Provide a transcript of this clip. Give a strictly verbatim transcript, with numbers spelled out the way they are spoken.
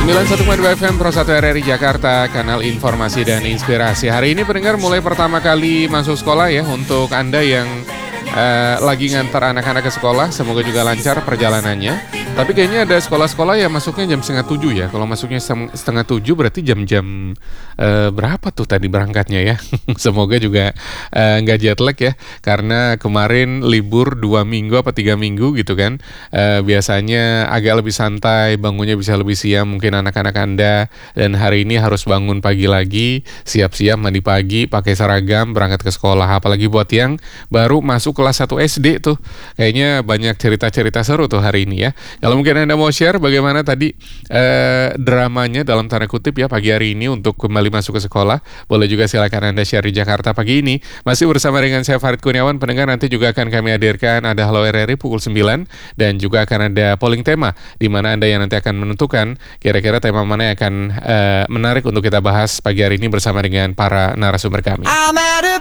sembilan puluh satu koma dua F M Pro satu R R I Jakarta, kanal informasi dan inspirasi. Hari ini pendengar mulai pertama kali masuk sekolah ya. Untuk Anda yang uh, lagi ngantar anak-anak ke sekolah, semoga juga lancar perjalanannya. Tapi kayaknya ada sekolah-sekolah yang masuknya jam setengah tujuh ya. Kalau masuknya setengah tujuh berarti jam-jam uh, berapa tuh tadi berangkatnya ya. Semoga juga uh, nggak jet lag ya. Karena kemarin libur dua minggu apa tiga minggu gitu kan. Uh, biasanya agak lebih santai, bangunnya bisa lebih siang mungkin anak-anak Anda. Dan hari ini harus bangun pagi lagi, siap-siap mandi pagi, pakai seragam, berangkat ke sekolah. Apalagi buat yang baru masuk kelas satu S D tuh. Kayaknya banyak cerita-cerita seru tuh hari ini ya. Kalau mungkin Anda mau share bagaimana tadi eh, dramanya dalam tanda kutip ya pagi hari ini untuk kembali masuk ke sekolah, boleh juga silakan Anda share di Jakarta pagi ini. Masih bersama dengan saya Farid Kurniawan, pendengar, nanti juga akan kami hadirkan ada Halo R R I pukul sembilan dan juga akan ada polling tema di mana Anda yang nanti akan menentukan kira-kira tema mana yang akan eh, menarik untuk kita bahas pagi hari ini bersama dengan para narasumber kami. I'm at a